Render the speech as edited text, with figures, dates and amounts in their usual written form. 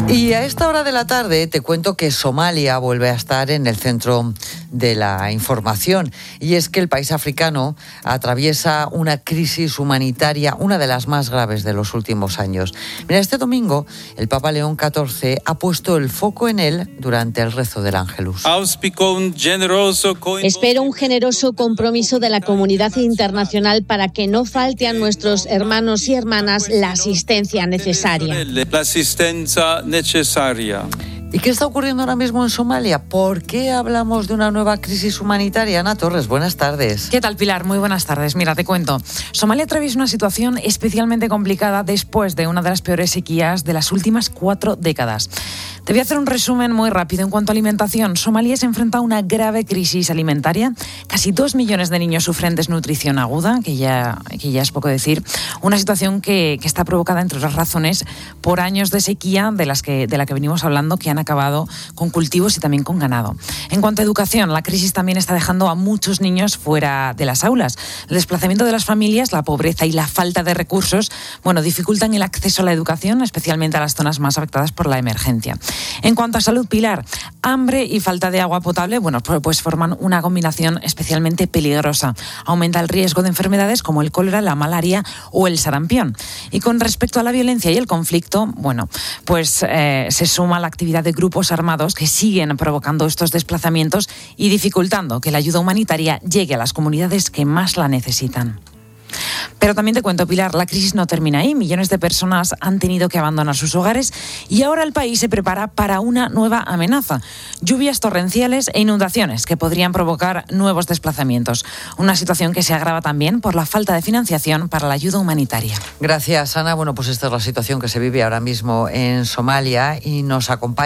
Y a esta hora de la tarde te cuento que Somalia vuelve a estar en el centro de la información. Y es que el país africano atraviesa una crisis humanitaria, una de las más graves de los últimos años. Mira, este domingo el Papa León XIV ha puesto el foco en él durante el rezo del Ángelus. Espero un generoso compromiso de la comunidad internacional para que no falte a nuestros hermanos y hermanas la asistencia necesaria. ¿Y qué está ocurriendo ahora mismo en Somalia? ¿Por qué hablamos de una nueva crisis humanitaria? Ana Torres, buenas tardes. ¿Qué tal, Pilar? Muy buenas tardes. Mira, te cuento. Somalia atraviesa una situación especialmente complicada después de una de las peores sequías de las últimas 4 décadas. Te voy a hacer un resumen muy rápido. En cuanto a alimentación, Somalia se enfrenta a una grave crisis alimentaria. Casi 2 millones de niños sufren desnutrición aguda, que ya es poco decir. Una situación que está provocada, entre otras razones, por años de sequía de la que venimos hablando, que han acabado con cultivos y también con ganado. En cuanto a educación, la crisis también está dejando a muchos niños fuera de las aulas. El desplazamiento de las familias, la pobreza y la falta de recursos, dificultan el acceso a la educación, especialmente a las zonas más afectadas por la emergencia. En cuanto a salud, Pilar, hambre y falta de agua potable, pues forman una combinación especialmente peligrosa. Aumenta el riesgo de enfermedades como el cólera, la malaria o el sarampión. Y con respecto a la violencia y el conflicto, se suma la actividad de grupos armados que siguen provocando estos desplazamientos y dificultando que la ayuda humanitaria llegue a las comunidades que más la necesitan. Pero también te cuento, Pilar, la crisis no termina ahí. Millones de personas han tenido que abandonar sus hogares y ahora el país se prepara para una nueva amenaza. Lluvias torrenciales e inundaciones que podrían provocar nuevos desplazamientos. Una situación que se agrava también por la falta de financiación para la ayuda humanitaria. Gracias, Ana. Esta es la situación que se vive ahora mismo en Somalia y nos acompaña